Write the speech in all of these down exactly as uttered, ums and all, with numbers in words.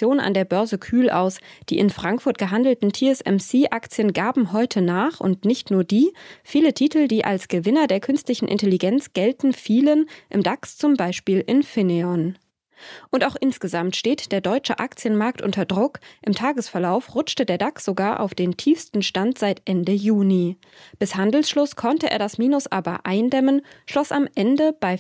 Situation an der Börse kühl aus. Die in Frankfurt gehandelten T S M C-Aktien gaben heute nach und nicht nur die. Viele Titel, die als Gewinner der künstlichen Intelligenz gelten, fielen, im DAX zum Beispiel Infineon. Und auch insgesamt steht der deutsche Aktienmarkt unter Druck. Im Tagesverlauf rutschte der DAX sogar auf den tiefsten Stand seit Ende Juni. Bis Handelsschluss konnte er das Minus aber eindämmen, schloss am Ende bei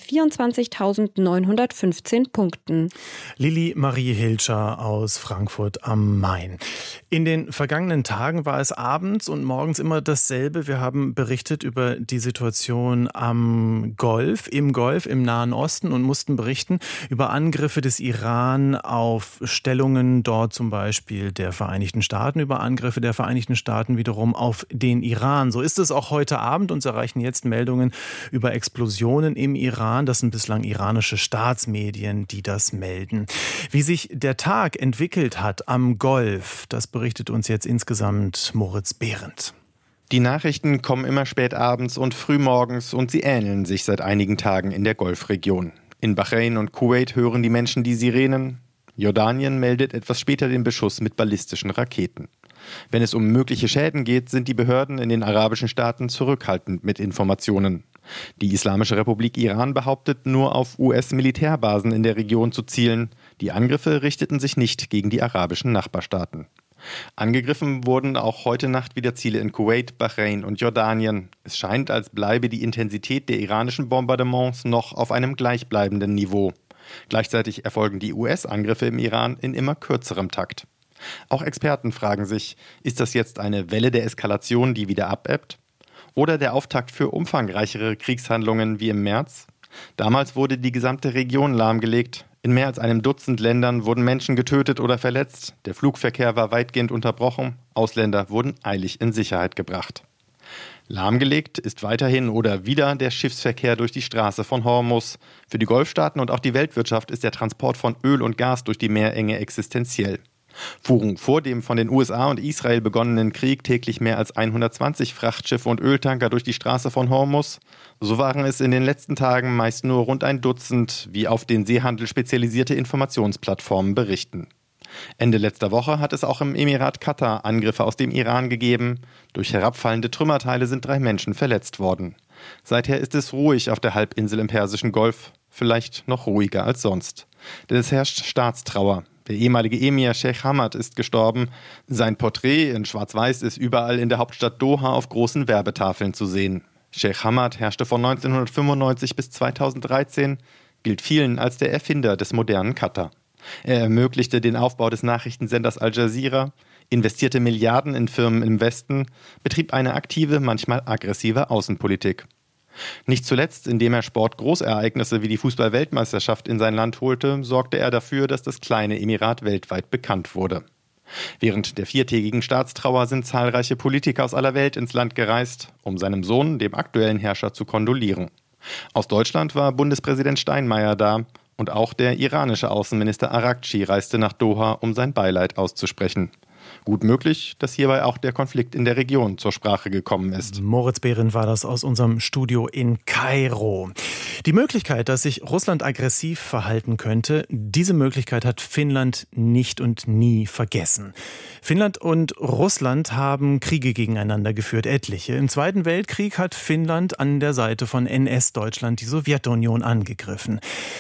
vierundzwanzigtausendneunhundertfünfzehn Punkten. Lilly Marie Hilscher aus Frankfurt am Main. In den vergangenen Tagen war es abends und morgens immer dasselbe. Wir haben berichtet über die Situation am Golf, im Golf, im Nahen Osten und mussten berichten über Angriffe des Iran auf Stellungen dort zum Beispiel der Vereinigten Staaten, über Angriffe der Vereinigten Staaten wiederum auf den Iran. So ist es auch heute Abend. Uns erreichen jetzt Meldungen über Explosionen im Iran. Das sind bislang iranische Staatsmedien, die das melden. Wie sich der Tag entwickelt hat am Golf, das berichtet uns jetzt insgesamt Moritz Behrendt. Die Nachrichten kommen immer spät abends und frühmorgens und sie ähneln sich seit einigen Tagen in der Golfregion. In Bahrain und Kuwait hören die Menschen die Sirenen. Jordanien meldet etwas später den Beschuss mit ballistischen Raketen. Wenn es um mögliche Schäden geht, sind die Behörden in den arabischen Staaten zurückhaltend mit Informationen. Die Islamische Republik Iran behauptet, nur auf U S-Militärbasen in der Region zu zielen. Die Angriffe richteten sich nicht gegen die arabischen Nachbarstaaten. Angegriffen wurden auch heute Nacht wieder Ziele in Kuwait, Bahrain und Jordanien. Es scheint, als bleibe die Intensität der iranischen Bombardements noch auf einem gleichbleibenden Niveau. Gleichzeitig erfolgen die U S-Angriffe im Iran in immer kürzerem Takt. Auch Experten fragen sich, ist das jetzt eine Welle der Eskalation, die wieder abebbt? Oder der Auftakt für umfangreichere Kriegshandlungen wie im März? Damals wurde die gesamte Region lahmgelegt. In mehr als einem Dutzend Ländern wurden Menschen getötet oder verletzt. Der Flugverkehr war weitgehend unterbrochen. Ausländer wurden eilig in Sicherheit gebracht. Lahmgelegt ist weiterhin oder wieder der Schiffsverkehr durch die Straße von Hormuz. Für die Golfstaaten und auch die Weltwirtschaft ist der Transport von Öl und Gas durch die Meerenge existenziell. Fuhren vor dem von den U S A und Israel begonnenen Krieg täglich mehr als hundertzwanzig Frachtschiffe und Öltanker durch die Straße von Hormuz, so waren es in den letzten Tagen meist nur rund ein Dutzend, wie auf den Seehandel spezialisierte Informationsplattformen berichten. Ende letzter Woche hat es auch im Emirat Katar Angriffe aus dem Iran gegeben. Durch herabfallende Trümmerteile sind drei Menschen verletzt worden. Seither ist es ruhig auf der Halbinsel im Persischen Golf, vielleicht noch ruhiger als sonst. Denn es herrscht Staatstrauer. Der ehemalige Emir Sheikh Hamad ist gestorben. Sein Porträt in Schwarz-Weiß ist überall in der Hauptstadt Doha auf großen Werbetafeln zu sehen. Sheikh Hamad herrschte von neunzehnhundertfünfundneunzig bis zweitausenddreizehn, gilt vielen als der Erfinder des modernen Katar. Er ermöglichte den Aufbau des Nachrichtensenders Al Jazeera, investierte Milliarden in Firmen im Westen, betrieb eine aktive, manchmal aggressive Außenpolitik. Nicht zuletzt, indem er Sportgroßereignisse wie die Fußball-Weltmeisterschaft in sein Land holte, sorgte er dafür, dass das kleine Emirat weltweit bekannt wurde. Während der viertägigen Staatstrauer sind zahlreiche Politiker aus aller Welt ins Land gereist, um seinem Sohn, dem aktuellen Herrscher, zu kondolieren. Aus Deutschland war Bundespräsident Steinmeier da und auch der iranische Außenminister Araghchi reiste nach Doha, um sein Beileid auszusprechen. Gut möglich, dass hierbei auch der Konflikt in der Region zur Sprache gekommen ist. Moritz Behrendt war das aus unserem Studio in Kairo. Die Möglichkeit, dass sich Russland aggressiv verhalten könnte, diese Möglichkeit hat Finnland nicht und nie vergessen. Finnland und Russland haben Kriege gegeneinander geführt, etliche. Im Zweiten Weltkrieg hat Finnland an der Seite von N S-Deutschland die Sowjetunion angegriffen.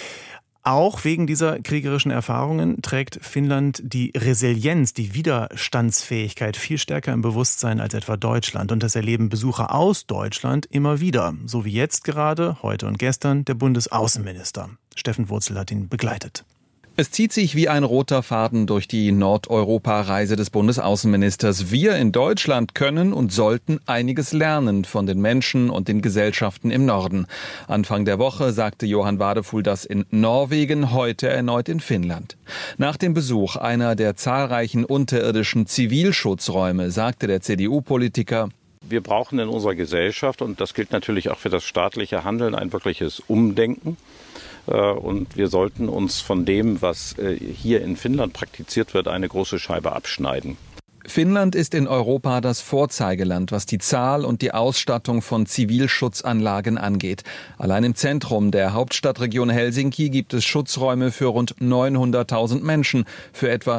Auch wegen dieser kriegerischen Erfahrungen trägt Finnland die Resilienz, die Widerstandsfähigkeit viel stärker im Bewusstsein als etwa Deutschland. Und das erleben Besucher aus Deutschland immer wieder. So wie jetzt gerade, heute und gestern, der Bundesaußenminister. Steffen Wurzel hat ihn begleitet. Es zieht sich wie ein roter Faden durch die Nordeuropa-Reise des Bundesaußenministers. Wir in Deutschland können und sollten einiges lernen von den Menschen und den Gesellschaften im Norden. Anfang der Woche sagte Johann Wadefuhl das in Norwegen, heute erneut in Finnland. Nach dem Besuch einer der zahlreichen unterirdischen Zivilschutzräume sagte der C D U-Politiker: Wir brauchen in unserer Gesellschaft, und das gilt natürlich auch für das staatliche Handeln, ein wirkliches Umdenken. Und wir sollten uns von dem, was hier in Finnland praktiziert wird, eine große Scheibe abschneiden. Finnland ist in Europa das Vorzeigeland, was die Zahl und die Ausstattung von Zivilschutzanlagen angeht. Allein im Zentrum der Hauptstadtregion Helsinki gibt es Schutzräume für rund neunhunderttausend Menschen, für etwa